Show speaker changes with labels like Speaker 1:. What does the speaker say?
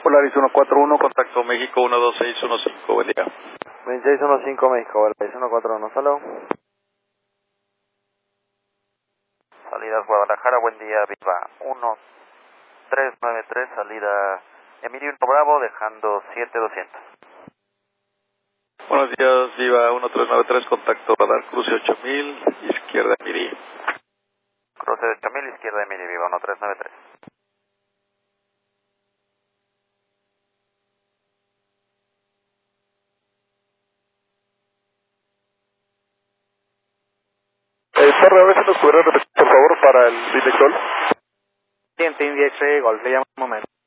Speaker 1: Polaris 141, contacto México 12615, buen día.
Speaker 2: 2615 México, Polaris 141, salud. Salidas Guadalajara, buen día, Viva 1393, salida Emilio Bravo, dejando 7200.
Speaker 1: Buenos días, Viva 1393, contacto radar, cruce 8000, izquierda Miri.
Speaker 2: Cruce de 8000, izquierda Emilio, Viva 1393.
Speaker 1: Torre, a ver si nos pudiera repetir, por favor, para el director.
Speaker 2: Siguiente India X-Ray, Golf, le llamo un momento.